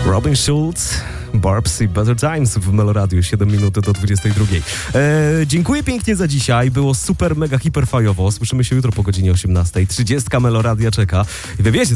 Robin Schulz, Barbs i Better Times w Meloradiu, 7 minuty do 22. Dziękuję pięknie za dzisiaj, było super, mega, hiper fajowo. Słyszymy się jutro po godzinie 18:30. 30 Meloradia czeka. I wy wiecie,